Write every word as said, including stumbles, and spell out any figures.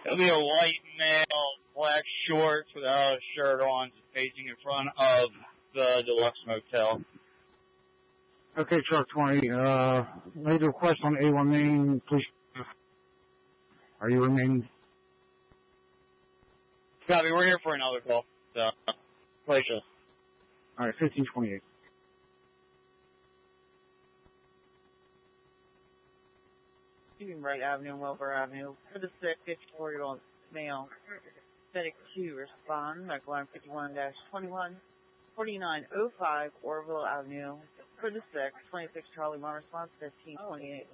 It'll be a white male, black shorts without a shirt on, facing in front of the Deluxe Motel. Okay, Truck twenty, uh, made a request on A one Main, please. Are you remaining? Copy, we're here for another call, so, place us. Alright, fifteen twenty-eight. Shooting Wright Avenue and Wilbur Avenue. For the sick, fifty-four-year-old male. Medic two, respond, medical line fifty-one dash twenty-one, forty-nine oh five, Orville Avenue. For the sick, twenty-six Charlie one, response fifteen twenty-eight.